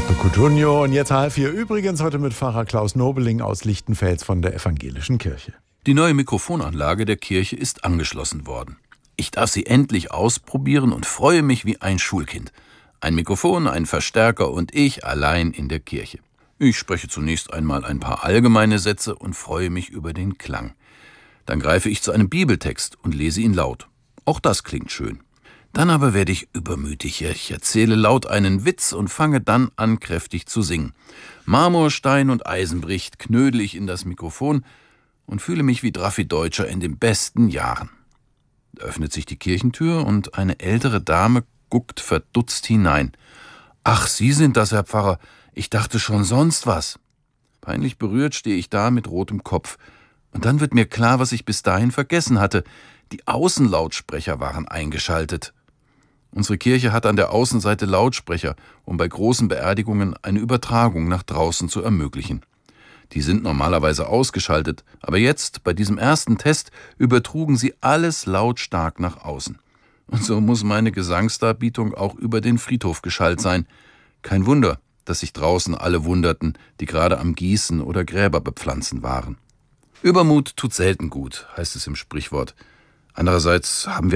Cotugno und jetzt H4. Übrigens heute mit Pfarrer Klaus Nobeling aus Lichtenfels von der Evangelischen Kirche. Die neue Mikrofonanlage der Kirche ist angeschlossen worden. Ich darf sie endlich ausprobieren und freue mich wie ein Schulkind. Ein Mikrofon, ein Verstärker und ich allein in der Kirche. Ich spreche zunächst einmal ein paar allgemeine Sätze und freue mich über den Klang. Dann greife ich zu einem Bibeltext und lese ihn laut. Auch das klingt schön. Dann aber werde ich übermütig. Ich erzähle laut einen Witz und fange dann an, kräftig zu singen. Marmor, Stein und Eisen bricht, knödel ich in das Mikrofon und fühle mich wie Draffi Deutscher in den besten Jahren. Da öffnet sich die Kirchentür und eine ältere Dame guckt verdutzt hinein. »Ach, Sie sind das, Herr Pfarrer. Ich dachte schon sonst was.« Peinlich berührt stehe ich da mit rotem Kopf. Und dann wird mir klar, was ich bis dahin vergessen hatte. Die Außenlautsprecher waren eingeschaltet. Unsere Kirche hat an der Außenseite Lautsprecher, um bei großen Beerdigungen eine Übertragung nach draußen zu ermöglichen. Die sind normalerweise ausgeschaltet, aber jetzt, bei diesem ersten Test, übertrugen sie alles lautstark nach außen. Und so muss meine Gesangsdarbietung auch über den Friedhof geschallt sein. Kein Wunder, dass sich draußen alle wunderten, die gerade am Gießen oder Gräber bepflanzen waren. Übermut tut selten gut, heißt es im Sprichwort. Andererseits haben wir